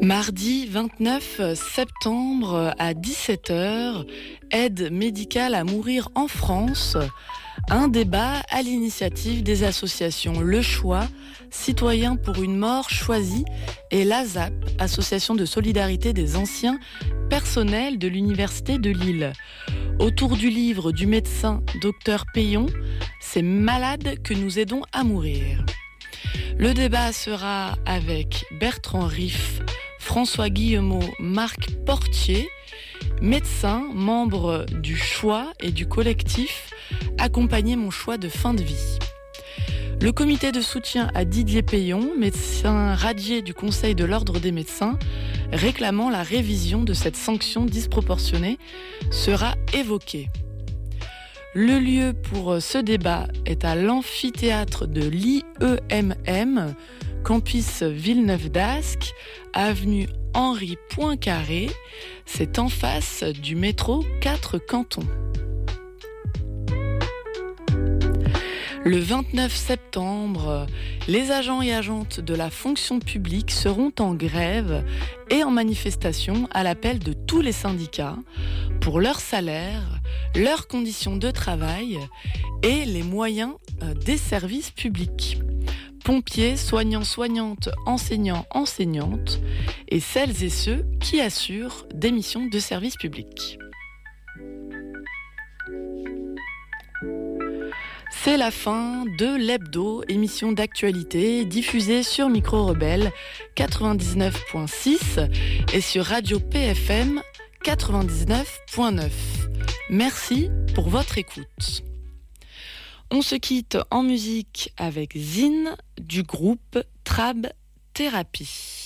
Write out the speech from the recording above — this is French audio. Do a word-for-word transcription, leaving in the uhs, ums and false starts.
Mardi vingt-neuf septembre à dix-sept heures, aide médicale à mourir en France. Un débat à l'initiative des associations Le Choix, Citoyens pour une mort choisie, et l'A S A P, Association de solidarité des anciens personnels de l'Université de Lille. Autour du livre du médecin Docteur Payon, C'est malade que nous aidons à mourir. Le débat sera avec Bertrand Riff, François Guillemot, Marc Portier, médecins, membres du Choix et du collectif Accompagner mon choix de fin de vie. Le comité de soutien à Didier Payon, médecin radié du Conseil de l'Ordre des médecins, réclamant la révision de cette sanction disproportionnée, sera évoqué. Le lieu pour ce débat est à l'amphithéâtre de l'I E M M, campus Villeneuve d'Ascq, avenue Henri Poincaré. C'est en face du métro quatre cantons. Le vingt-neuf septembre, les agents et agentes de la fonction publique seront en grève et en manifestation à l'appel de tous les syndicats pour leur salaire, leurs conditions de travail et les moyens des services publics. Pompiers, soignants, soignantes, enseignants, enseignantes et celles et ceux qui assurent des missions de service public. C'est la fin de l'Hebdo, émission d'actualité diffusée sur Micro Rebelle quatre-vingt-dix-neuf point six et sur Radio P F M quatre-vingt-dix-neuf point neuf. Merci pour votre écoute. On se quitte en musique avec Zine du groupe Trab Thérapie.